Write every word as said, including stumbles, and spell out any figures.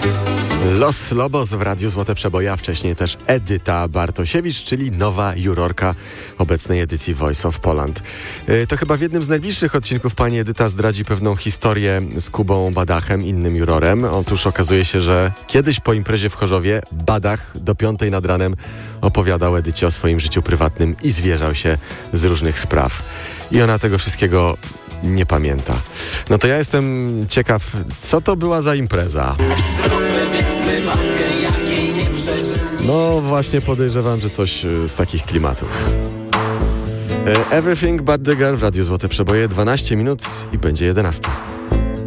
Los Lobos w Radiu Złote Przeboje, a wcześniej też Edyta Bartosiewicz, czyli nowa jurorka obecnej edycji Voice of Poland. Yy, to chyba w jednym z najbliższych odcinków pani Edyta zdradzi pewną historię z Kubą Badachem, innym jurorem. Otóż okazuje się, że kiedyś po imprezie w Chorzowie Badach do piątej nad ranem opowiadał Edycie o swoim życiu prywatnym i zwierzał się z różnych spraw. I ona tego wszystkiego nie pamięta. No to ja jestem ciekaw, co to była za impreza. No właśnie podejrzewam, że coś z takich klimatów. Everything But The Girl w Radiu Złote Przeboje, dwanaście minut i będzie jedenasta.